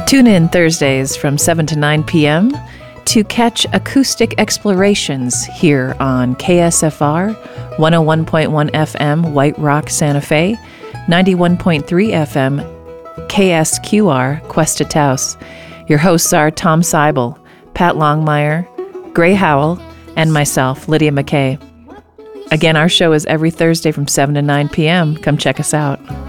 Tune in Thursdays from 7 to 9 p.m. to catch acoustic explorations here on KSFR 101.1 FM White Rock, Santa Fe, 91.3 FM KSQR Cuesta Taos. Your hosts are Tom Seibel, Pat Longmire, Gray Howell, and myself, Lydia McKay. Again, our show is every Thursday from 7 to 9 p.m. Come check us out.